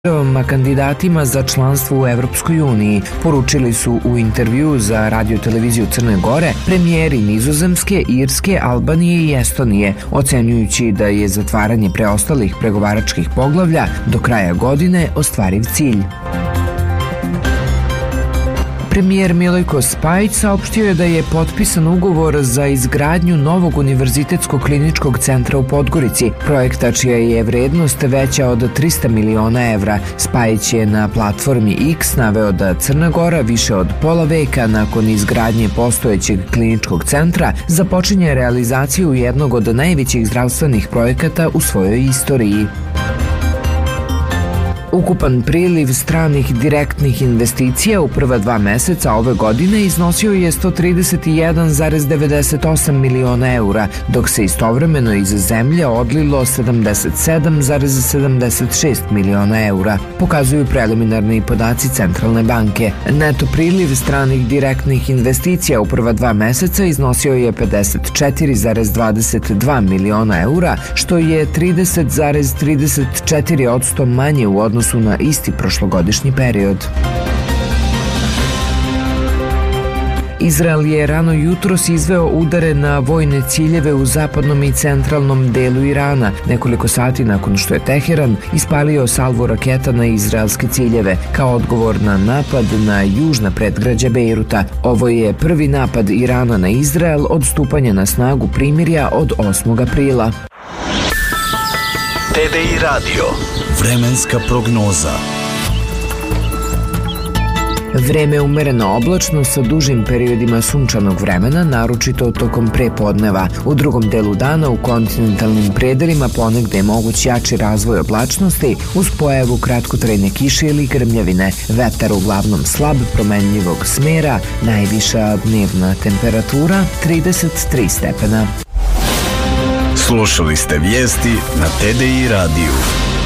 kandidatima za članstvo u Evropskoj uniji, poručili su u intervju za radio-televiziju Crne Gore premijeri Nizozemske, Irske, Albanije i Estonije, ocenjujući da je zatvaranje preostalih pregovaračkih poglavlja do kraja godine ostvariv cilj. Premijer Milojko Spajić saopštio je da je potpisan ugovor za izgradnju novog univerzitetskog kliničkog centra u Podgorici, projekta čija je vrednost veća od 300 miliona evra. Spajić je na platformi X naveo da Crna Gora više od pola veka nakon izgradnje postojećeg kliničkog centra započinje realizaciju jednog od najvećih zdravstvenih projekata u svojoj istoriji. Ukupan priliv stranih direktnih investicija u prva 2 meseca ove godine iznosio je 131,98 miliona eura, dok se istovremeno iz zemlje odlilo 77,76 miliona eura, pokazuju preliminarni podaci Centralne banke. Neto priliv stranih direktnih investicija u prva 2 meseca iznosio je 54,22 miliona eura, što je 30,34% manje u odnosu na isti prošlogodišnji period. Izrael je rano jutros izveo udare na vojne ciljeve u zapadnom i centralnom delu Irana, nekoliko sati nakon što je Teheran ispalio salvu raketa na izraelske ciljeve, kao odgovor na napad na južna predgrađa Bejruta. Ovo je prvi napad Irana na Izrael od stupanja na snagu primirja od 8. aprila. TDI Radio. Vremenska prognoza. Vreme je umereno oblačno sa dužim periodima sunčanog vremena, naročito tokom prepodneva. U drugom delu dana u kontinentalnim predelima ponegde je moguć jači razvoj oblačnosti uz pojavu kratkotrajne kiše ili grmljavine. Vetar uglavnom slab, promenljivog smera, najviša dnevna temperatura 33 stepena. Slušali ste vijesti na TDI radiju.